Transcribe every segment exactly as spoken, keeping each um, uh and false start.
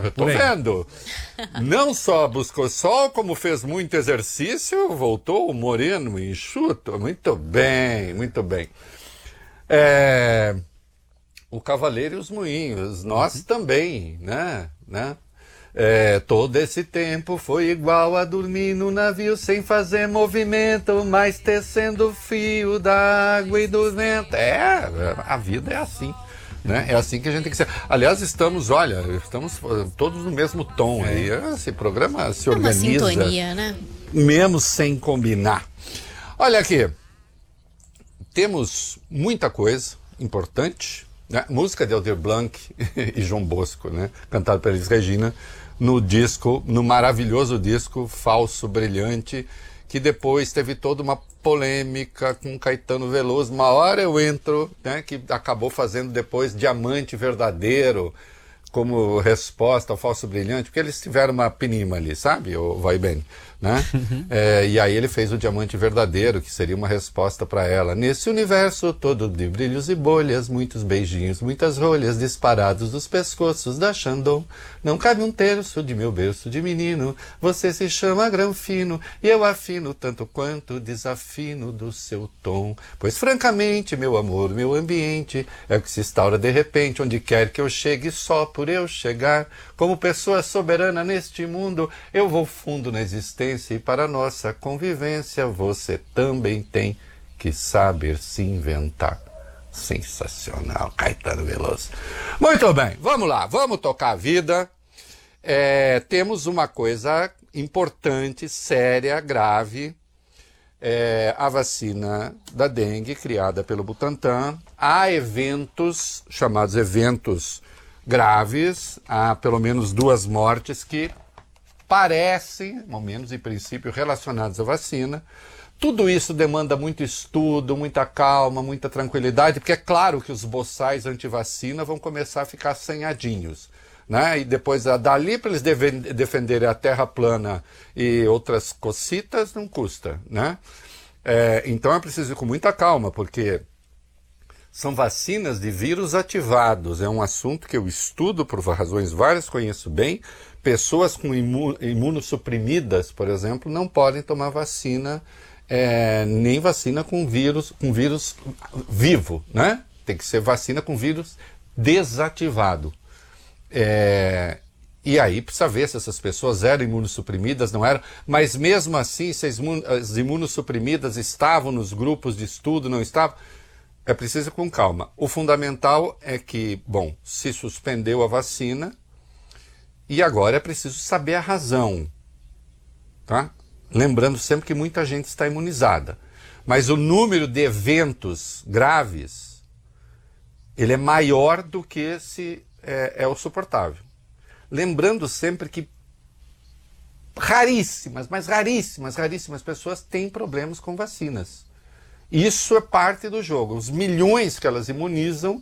eu tô vendo. Não só buscou sol, como fez muito exercício, voltou moreno e enxuto. Muito bem, muito bem. É... O Cavaleiro e os Moinhos, nós uhum. também, né? né? É, todo esse tempo foi igual a dormir no navio sem fazer movimento, mas tecendo fio da água e do vento. É, a vida é assim, né? É assim que a gente tem que ser. Aliás, estamos, olha, estamos todos no mesmo tom é. aí. Esse programa se organiza. É uma sintonia, né? Mesmo sem combinar. Olha aqui, temos muita coisa importante, né? Música de Aldir Blanc e João Bosco, né? Cantado pela Elis Regina, no disco, no maravilhoso disco Falso Brilhante, que depois teve toda uma polêmica com Caetano Veloso. Uma hora eu entro, né, que acabou fazendo depois Diamante Verdadeiro como resposta ao Falso Brilhante, porque eles tiveram uma pinima ali, sabe, o Vai Bem, né? Uhum. É, e aí ele fez o Diamante Verdadeiro, que seria uma resposta para ela. Nesse universo todo de brilhos e bolhas, muitos beijinhos, muitas rolhas disparados dos pescoços da Xandão, não cabe um terço de meu berço de menino, você se chama Granfino, e eu afino tanto quanto desafino do seu tom. Pois francamente, meu amor, meu ambiente é o que se instaura de repente, onde quer que eu chegue, só por eu chegar, como pessoa soberana neste mundo, eu vou fundo na existência, e para nossa convivência você também tem que saber se inventar. Sensacional, Caetano Veloso. Muito bem, vamos lá, vamos tocar a vida. É, temos uma coisa importante, séria, grave. É, a vacina da dengue, criada pelo Butantan. Há eventos, chamados eventos graves, há pelo menos duas mortes que parecem, ao menos em princípio, relacionados à vacina. Tudo isso demanda muito estudo, muita calma, muita tranquilidade, porque é claro que os boçais anti-vacina vão começar a ficar assanhadinhos, né? E depois, dali para eles defenderem a terra plana e outras cocitas, não custa, né? É, então é preciso ir com muita calma, porque são vacinas de vírus ativados. É um assunto que eu estudo por razões várias, conheço bem. Pessoas com imu imunossuprimidas, por exemplo, não podem tomar vacina, é, nem vacina com vírus, com vírus vivo, né? Tem que ser vacina com vírus desativado. É, e aí precisa ver se essas pessoas eram imunossuprimidas, não eram, mas mesmo assim, se as, imun as imunossuprimidas estavam nos grupos de estudo, não estavam, é preciso ir com calma. O fundamental é que, bom, se suspendeu a vacina, e agora é preciso saber a razão, tá? Lembrando sempre que muita gente está imunizada. Mas o número de eventos graves, ele é maior do que se é, é o suportável. Lembrando sempre que raríssimas, mas raríssimas, raríssimas pessoas têm problemas com vacinas. Isso é parte do jogo. Os milhões que elas imunizam,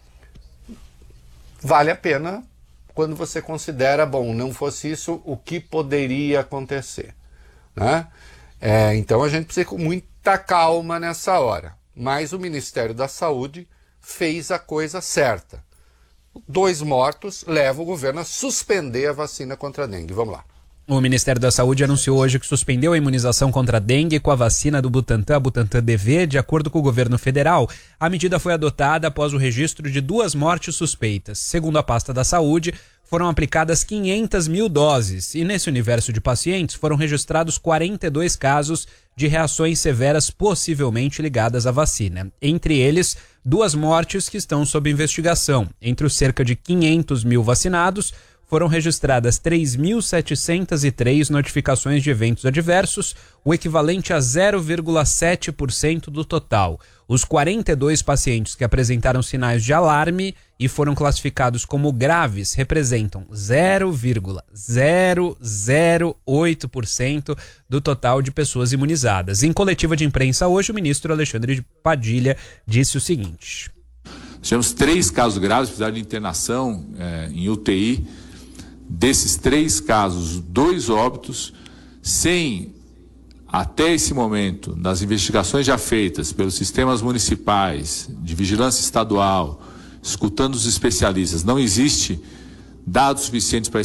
vale a pena quando você considera, bom, não fosse isso, o que poderia acontecer, né? É, então a gente precisa ir com muita calma nessa hora. Mas o Ministério da Saúde fez a coisa certa. Dois mortos levam o governo a suspender a vacina contra a dengue. Vamos lá. O Ministério da Saúde anunciou hoje que suspendeu a imunização contra a dengue com a vacina do Butantan, a Butantan B V, de acordo com o governo federal. A medida foi adotada após o registro de duas mortes suspeitas. Segundo a pasta da Saúde, foram aplicadas quinhentas mil doses e nesse universo de pacientes foram registrados quarenta e dois casos de reações severas possivelmente ligadas à vacina. Entre eles, duas mortes que estão sob investigação. Entre os cerca de quinhentos mil vacinados, foram registradas três mil setecentas e três notificações de eventos adversos, o equivalente a zero vírgula sete por cento do total. Os quarenta e dois pacientes que apresentaram sinais de alarme e foram classificados como graves representam zero vírgula zero zero oito por cento do total de pessoas imunizadas. Em coletiva de imprensa hoje, o ministro Alexandre Padilha disse o seguinte: tivemos três casos graves, precisaram de internação é, em U T I. Desses três casos, dois óbitos, sem, até esse momento, nas investigações já feitas pelos sistemas municipais, de vigilância estadual, escutando os especialistas, não existe dados suficientes para